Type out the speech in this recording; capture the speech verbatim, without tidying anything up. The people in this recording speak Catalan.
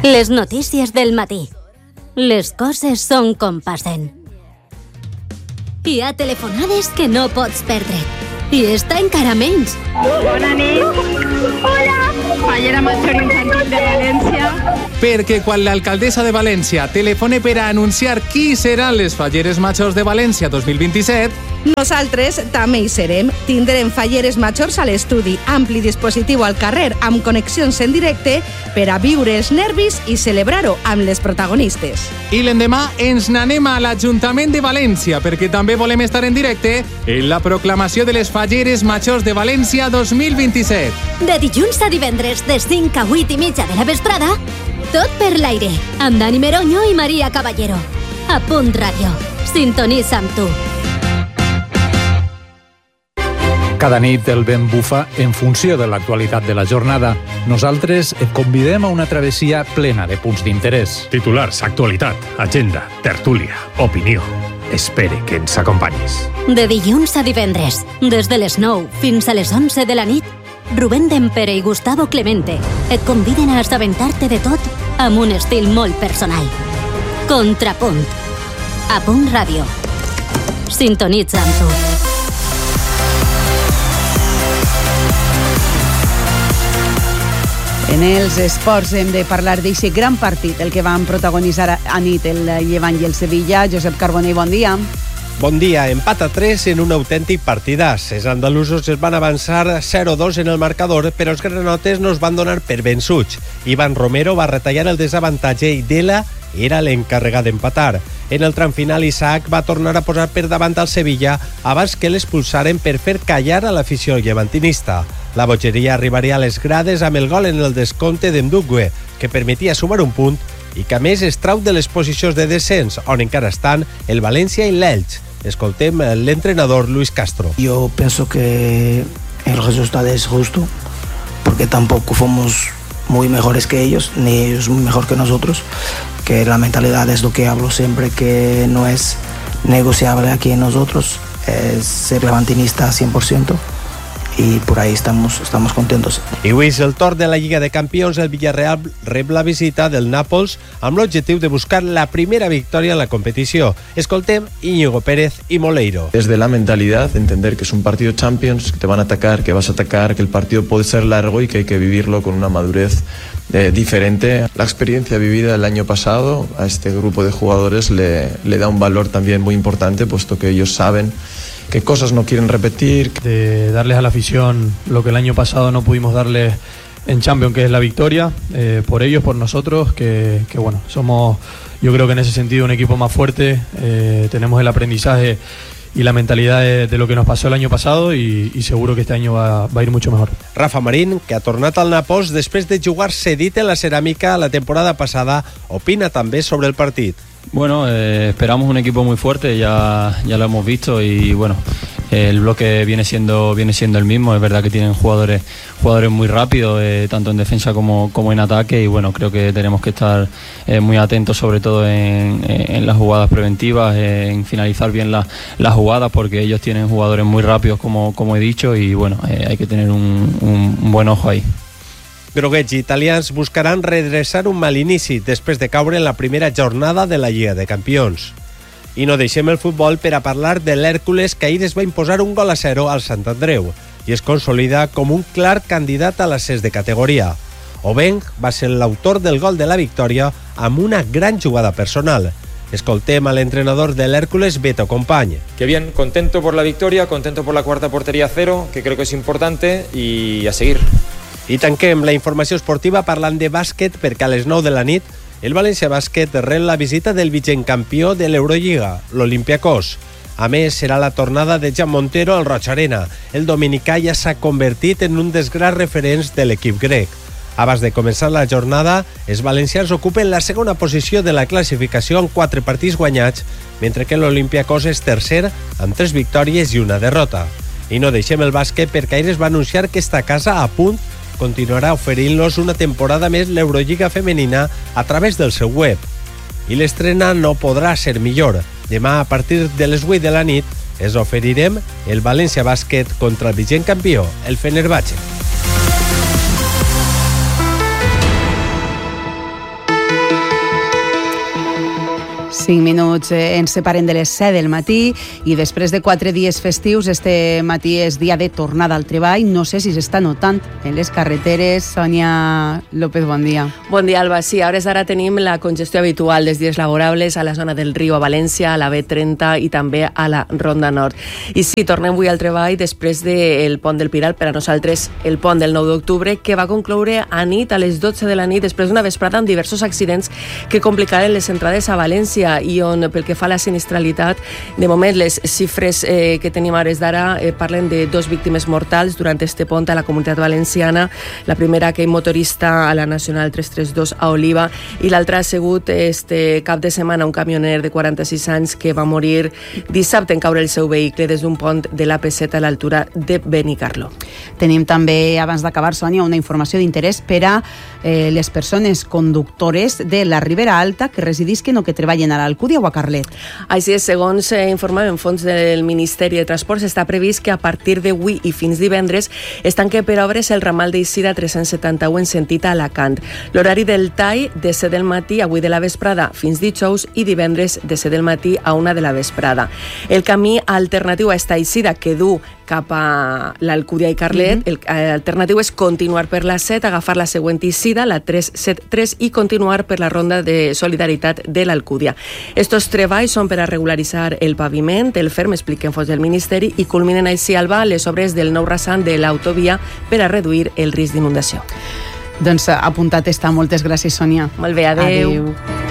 Les notícies del matí. Les coses són com passen. Hi ha telefonades que no pots perdre. I esta encara menys. Bona nit. Hola. Fallera Major Infantil de València. Perquè quan l'alcaldessa de València telefone per a anunciar qui seran les Falleres Majors de València dos mil vint-i-set, nosaltres també hi serem. Tindrem Falleres Majors a l'estudi, ampli dispositiu al carrer amb connexions en directe per a viure els nervis i celebrar-ho amb les protagonistes. I l'endemà ens n'anem a l'Ajuntament de València perquè també volem estar en directe en la proclamació de les Falleres Majors de València dos mil vint-i-set. De dilluns a divendres, de cinc a vuit i mitja de la vesprada, tot per l'aire, amb Dani Meroño i Maria Caballero. A Punt Ràdio. Sintonitza amb tu. Cada nit el vent bufa en funció de l'actualitat de la jornada. Nosaltres et convidem a una travessia plena de punts d'interès. Titulars, actualitat, agenda, tertúlia, opinió. Espere que ens acompanyis. De dilluns a divendres, des de les nou fins a les onze de la nit, Rubén Dempere i Gustavo Clemente et conviden a assabentar-te de tot amb un estil molt personal. Contrapunt. A Punt Ràdio. Sintonitza amb tu. En els esports hem de parlar d'aquest gran partit, el que van protagonitzar a nit el Llevant i el Sevilla. Josep Carbonell, bon dia. Bon dia, empat a tres en un autèntic partidàs. Els andalusos es van avançar zero dos en el marcador, però els granotes no es van donar per vençuts. Ivan Romero va retallar el desavantatge i Dela era l'encarregat d'empatar. En el tram final, Isaac va tornar a posar per davant al Sevilla abans que l'expulsaren per fer callar a l'afició llevantinista. La bogeria arribaria a les grades amb el gol en el descompte d'Endugwe, que permetia sumar un punt i que a més es trau de les posicions de descens, on encara estan el València i l'Elx. Escoltem l'entrenador Luis Castro. Yo pienso que el resultado es justo, porque tampoco fuimos muy mejores que ellos, ni ellos muy mejor que nosotros, que la mentalidad es lo que hablo siempre, que no es negociable aquí en nosotros, es ser levantinista cien por ciento. I por ahí estamos, estamos contentos. I avui és el torn de la Lliga de Campions. El Villarreal rep la visita del Nàpols amb l'objectiu de buscar la primera victòria en la competició. Escoltem Íñigo Pérez y Moleiro. Desde la mentalidad, entender que es un partido Champions, que te van a atacar, que vas a atacar, que el partido puede ser largo y que hay que vivirlo con una madurez eh, diferente. La experiencia vivida el año pasado a este grupo de jugadores le, le da un valor también muy importante, puesto que ellos saben qué cosas no quieren repetir. De darles a la afición lo que el año pasado no pudimos darles en Champions, que es la victoria, eh, por ellos, por nosotros, que, que bueno, somos, yo creo que en ese sentido un equipo más fuerte, eh, tenemos el aprendizaje y la mentalidad de, de lo que nos pasó el año pasado y, y seguro que este año va, va a ir mucho mejor. Rafa Marín, que ha tornat al Nàpols després de jugar cedit en la Ceràmica la temporada passada, opina també sobre el partit. Bueno, eh, esperamos un equipo muy fuerte, ya, ya lo hemos visto y bueno, eh, el bloque viene siendo viene siendo el mismo. Es verdad que tienen jugadores jugadores muy rápidos, eh, tanto en defensa como, como en ataque, y bueno, creo que tenemos que estar eh, muy atentos, sobre todo en, en las jugadas preventivas, eh, en finalizar bien las la jugadas, porque ellos tienen jugadores muy rápidos, como, como he dicho, y bueno, eh, hay que tener un, un, un buen ojo ahí. Groguets i italians buscaran redreçar un mal inici després de caure en la primera jornada de la Lliga de Campions. I no deixem el futbol per a parlar de l'Hèrcules, que ahir es va imposar un gol a zero al Sant Andreu i es consolida com un clar candidat a l'ascens de categoria. Obeng va ser l'autor del gol de la victòria amb una gran jugada personal. Escoltem a l'entrenador del Hércules, Beto Company. Que bien, contento por la victoria, contento por la cuarta portería a cero, que creo que es importante, y a seguir. I tanquem la informació esportiva parlant de bàsquet, perquè a les nou de la nit el València Bàsquet rep la visita del vigent-campió de l'Eurolliga, l'Olympiacos. A més, serà la tornada de Jan Montero al Roig Arena. El dominicà ja s'ha convertit en un dels grans referents de l'equip grec. Abans de començar la jornada, els valencians ocupen la segona posició de la classificació amb quatre partits guanyats, mentre que l'Olympiacos és tercer amb tres victòries i una derrota. I no deixem el bàsquet, perquè ahir es va anunciar que esta casa a punt continuarà oferint-los una temporada més l'Eurolliga femenina a través del seu web. I l'estrena no podrà ser millor. Demà, a partir de les vuit de la nit, es oferirem el València Bàsquet contra el vigent campió, el Fenerbahçe. Cinc minuts eh, ens separen de les set del matí i després de quatre dies festius, este matí és dia de tornada al treball. No sé si s'està notant en les carreteres. Sònia López, bon dia. Bon dia, Alba. Sí, a hores d'ara tenim la congestió habitual dels dies laborables a la zona del Riu a València, a la B trenta i també a la Ronda Nord. I sí, tornem avui al treball després del pont del Piral, per a nosaltres el pont del nou d'octubre, que va concloure a nit a les dotze de la nit després d'una vesprada amb diversos accidents que complicaren les entrades a València i on, pel que fa a la sinistralitat, de moment les xifres eh, que tenim a hores d'ara eh, parlen de dos víctimes mortals durant este pont a la Comunitat Valenciana. La primera, aquell motorista a la Nacional tres trenta dos a Oliva, i l'altra ha sigut este cap de setmana un camioner de quaranta-sis anys que va morir dissabte en caure el seu vehicle des d'un pont de l'A P set a l'altura de Benicarló. Tenim també, abans d'acabar, Sònia, una informació d'interès per a eh, les persones conductores de la Ribera Alta que residisquen o que treballen a l'Alcúdia o a Carlet. Així és, segons eh, informaven fons del Ministeri de Transports, està previst que a partir d'avui i fins divendres es tanque per obres el ramal d'Eixida tres-cents setanta-u en sentit a Alacant. L'horari del tall de set del matí avui de la vesprada fins dijous i divendres de set del matí a una de la vesprada. El camí alternatiu a esta Eixida que du cap a l'Alcúdia i Carlet, mm-hmm. el alternatiu és continuar per la set, agafar la següent Eixida, la tres cents setanta tres, i continuar per la ronda de solidaritat de l'Alcúdia. Estos treballs són per a regularitzar el paviment, el ferm, expliquen fons del Ministeri, i culminen així, Alba, les obres del nou rasant de l'autovia per a reduir el risc d'inundació. Doncs apuntat està. Moltes gràcies, Sònia. Molt bé, adeu. Adeu.